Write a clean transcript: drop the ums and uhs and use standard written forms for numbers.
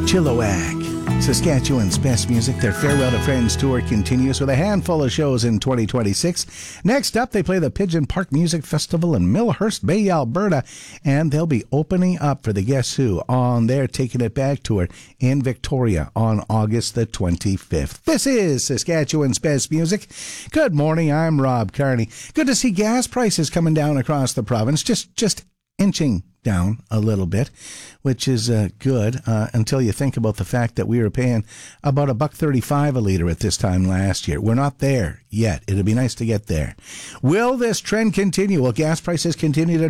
Chilliwack, Saskatchewan's best music. Their Farewell to Friends tour continues with a handful of shows in 2026. Next up, they play the Pigeon Park Music Festival in Millhurst Bay, Alberta, and they'll be opening up for the Guess Who on their Taking It Back tour in Victoria on August the 25th. This is Saskatchewan's best music. Good morning, I'm Rob Carney. Good to see gas prices coming down across the province, just inching down a little bit, which is good until you think about the fact that we were paying about $1.35 a litre at this time last year. We're not there yet. It'd be nice to get there. Will this trend continue? Will gas prices continue to